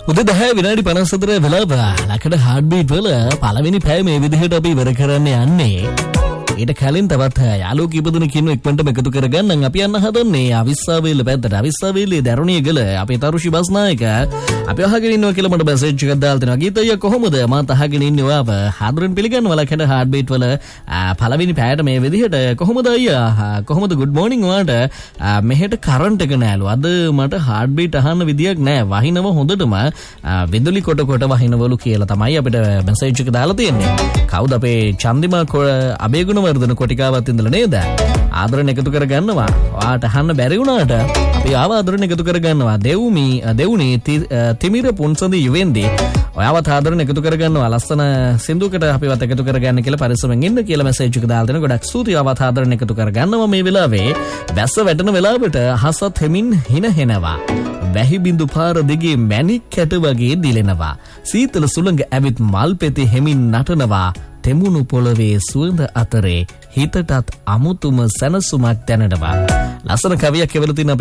උදේ 10 විනාඩි 54 වෙලාව ලකඩ හાર્ට් බීට් වල පළවෙනි පැය මේ විදිහට අපි ඉවර කරන්න යන්නේ. ඊට කලින් තවත් යාළුවෝ කීප දෙනෙක් ඉන්න එක්වන්ටම එකතු කරගන්න අපි යන්න හදන්නේ අවිස්සාවේල පැත්තට. අවිස්සාවේලේ දරුණියගල අපේ තරුෂි බස්නායක අපි අහගෙන ඉන්නවා කියලා මට මැසේජ් එකක් දාලා දෙනවා. ගීතය කොහොමද? මම අහගෙන ඉන්නවා. හාදරෙන් පිළිගන්නවා ලකඩ හાર્ට් බීට් වල පළවෙනි පැයට මේ විදිහට කොහොමද අයියා? කොහොමද good morning ඔයාට? මෙහෙට කරන්ට් එක නෑලු. අද මට හાર્ට් බීට් අහන්න විදියක් නෑ. වහිනව හොඳටම විදුලි කොට වහිනවලු කියලා තමයි අපිට මැසේජ් එක දාලා තියෙන්නේ. කවුද අපේ චන්දිමා අබේගුණ වර්ධන කොටිකාවත් ඉඳලා නේද? ආදරණ එකතු කරගන්නවා. ඔයාට අහන්න බැරි වුණාට අපි ආව ආදරණ එකතු කරගන්නවා. දෙවුනි තිමිර පුන්සඳි යුවෙන්දි ඔයාවත් ආදරණ එකතු කරගන්නවා. ලස්සන සින්දුවකට අපිවත් එකතු කරගන්න කියලා පරිස්සමෙන් ඉන්න කියලා මැසේජ් එක දාලා දෙන. ගොඩක් ස්තුතියි. ආවත් ආදරණ එකතු කරගන්නවා. මේ වෙලාවේ වැස්ස වැටෙන වෙලාවට අහසත් හෙමින් හිනහෙනවා. වැහි බිඳු පාර දිගේ මැණික් කැට වගේ දිලෙනවා. සීතල සුළඟ ඇවිත් මල් පෙති හෙමින් නටනවා. තෙමුණු පොළවේ සුවඳ අතරේ හිතටත් අමුතුම සැනසුමක් දැනෙනවා. ලස්සන කවියක් එවලා තින